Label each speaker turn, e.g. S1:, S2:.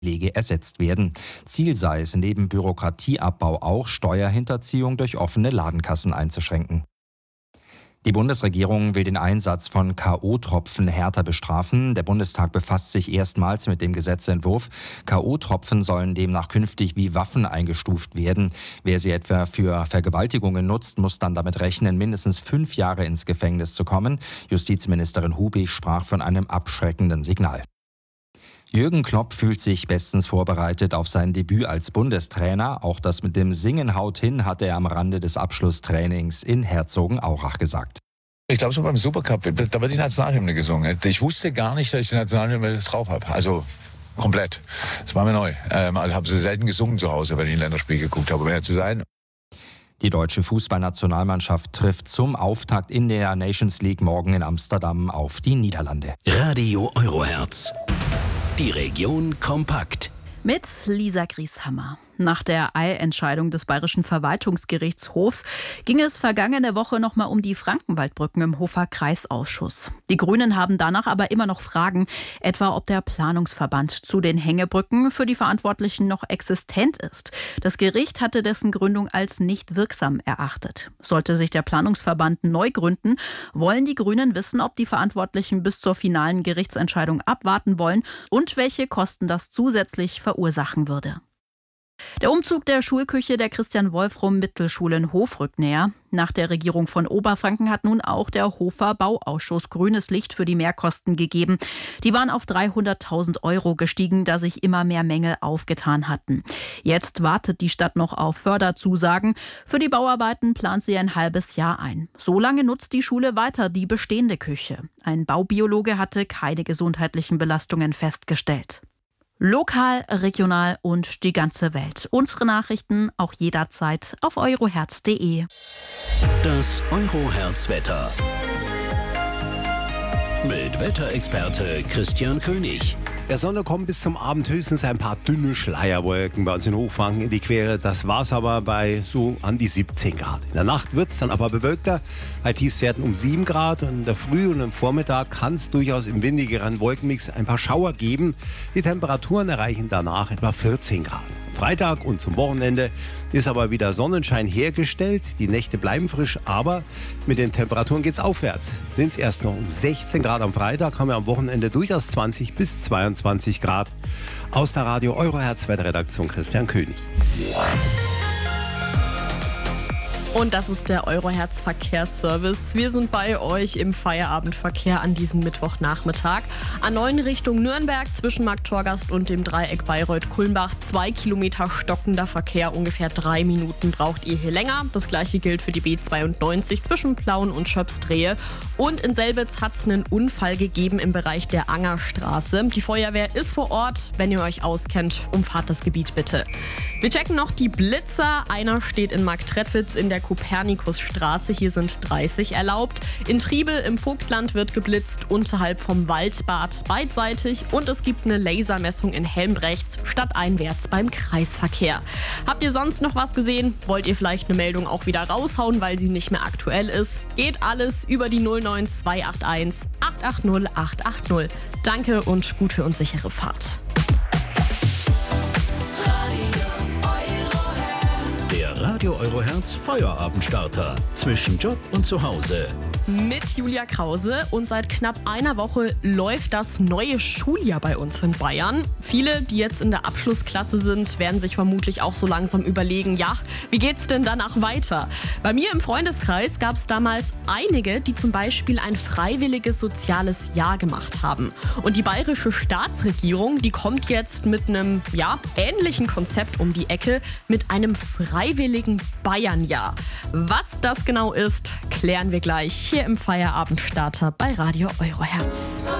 S1: Belege ersetzt werden. Ziel sei es, neben Bürokratieabbau auch Steuerhinterziehung durch offene Ladenkassen einzuschränken. Die Bundesregierung will den Einsatz von K.O.-Tropfen härter bestrafen. Der Bundestag befasst sich erstmals mit dem Gesetzentwurf. K.O.-Tropfen sollen demnach künftig wie Waffen eingestuft werden. Wer sie etwa für Vergewaltigungen nutzt, muss dann damit rechnen, mindestens 5 Jahre ins Gefängnis zu kommen. Justizministerin Hubig sprach von einem abschreckenden Signal. Jürgen Klopp fühlt sich bestens vorbereitet auf sein Debüt als Bundestrainer. Auch das mit dem Singen haut hin, hat er am Rande des Abschlusstrainings in Herzogenaurach gesagt.
S2: Ich glaube, so beim Supercup, da wird die Nationalhymne gesungen. Ich wusste gar nicht, dass ich die Nationalhymne drauf habe. Also komplett. Das war mir neu. Ich habe sie selten gesungen zu Hause, wenn ich ein Länderspiel geguckt habe, um ehrlich zu sein.
S1: Die deutsche Fußballnationalmannschaft trifft zum Auftakt in der Nations League morgen in Amsterdam auf die Niederlande.
S3: Radio Eurohertz. Die Region kompakt.
S4: Mit Lisa Grieshammer. Nach der Eilentscheidung des Bayerischen Verwaltungsgerichtshofs ging es vergangene Woche nochmal um die Frankenwaldbrücken im Hofer Kreisausschuss. Die Grünen haben danach aber immer noch Fragen, etwa ob der Planungsverband zu den Hängebrücken für die Verantwortlichen noch existent ist. Das Gericht hatte dessen Gründung als nicht wirksam erachtet. Sollte sich der Planungsverband neu gründen, wollen die Grünen wissen, ob die Verantwortlichen bis zur finalen Gerichtsentscheidung abwarten wollen und welche Kosten das zusätzlich verursachen würde. Der Umzug der Schulküche der Christian-Wolfrum-Mittelschule in Hof rückt näher. Nach der Regierung von Oberfranken hat nun auch der Hofer Bauausschuss grünes Licht für die Mehrkosten gegeben. Die waren auf 300.000 € gestiegen, da sich immer mehr Mängel aufgetan hatten. Jetzt wartet die Stadt noch auf Förderzusagen. Für die Bauarbeiten plant sie ein halbes Jahr ein. So lange nutzt die Schule weiter die bestehende Küche. Ein Baubiologe hatte keine gesundheitlichen Belastungen festgestellt. Lokal, regional und die ganze Welt. Unsere Nachrichten auch jederzeit auf eurohertz.de.
S3: Das Eurohertz-Wetter. Mit Wetterexperte Christian König.
S5: Der Sonne kommen bis zum Abend höchstens ein paar dünne Schleierwolken bei uns in Hochfranken in die Quere. Das war's aber bei so an die 17 Grad. In der Nacht wird's dann aber bewölkter, bei Tiefstwerten um 7 Grad. Und in der Früh und im Vormittag kann es durchaus im windigeren Wolkenmix ein paar Schauer geben. Die Temperaturen erreichen danach etwa 14 Grad. Freitag und zum Wochenende ist aber wieder Sonnenschein hergestellt. Die Nächte bleiben frisch, aber mit den Temperaturen geht's aufwärts. Sind es erst noch um 16 Grad am Freitag, haben wir am Wochenende durchaus 20 bis 22 Grad. Aus der Radio Eurohertz Wetterredaktion Christian König.
S6: Und das ist der Eurohertz Verkehrsservice. Wir sind bei euch im Feierabendverkehr an diesem Mittwochnachmittag. A9 Richtung Nürnberg zwischen Markttorgast und dem Dreieck Bayreuth-Kulmbach. 2 Kilometer stockender Verkehr, ungefähr 3 Minuten braucht ihr hier länger. Das gleiche gilt für die B92 zwischen Plauen und Schöpsdrehe. Und in Selbitz hat es einen Unfall gegeben im Bereich der Angerstraße. Die Feuerwehr ist vor Ort. Wenn ihr euch auskennt, umfahrt das Gebiet bitte. Wir checken noch die Blitzer. Einer steht in Marktredwitz in der Kopernikusstraße. Hier sind 30 erlaubt. In Triebel im Vogtland wird geblitzt, unterhalb vom Waldbad beidseitig. Und es gibt eine Lasermessung in Helmbrechts stadteinwärts beim Kreisverkehr. Habt ihr sonst noch was gesehen? Wollt ihr vielleicht eine Meldung auch wieder raushauen, weil sie nicht mehr aktuell ist? Geht alles über die 09281 880 880. Danke und gute und sichere Fahrt.
S3: Radio Eurohertz Feierabendstarter zwischen Job und Zuhause.
S6: Mit Julia Krause und seit knapp einer Woche läuft das neue Schuljahr bei uns in Bayern. Viele, die jetzt in der Abschlussklasse sind, werden sich vermutlich auch so langsam überlegen, ja, wie geht's denn danach weiter? Bei mir im Freundeskreis gab es damals einige, die zum Beispiel ein freiwilliges soziales Jahr gemacht haben. Und die bayerische Staatsregierung, die kommt jetzt mit einem, ähnlichen Konzept um die Ecke, mit einem freiwilligen Bayernjahr. Was das genau ist, klären wir gleich hier im Feierabendstarter bei Radio Eurohertz.